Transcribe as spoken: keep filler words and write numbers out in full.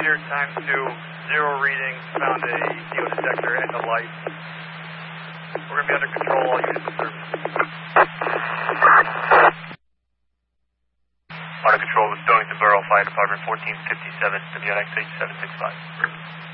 Frontier times two, zero readings, found a neo detector and a light. We're going to be under control, all units of service. Under control with Stonington Borough Fire Department, fourteen fifty-seven, W N X H seven six five.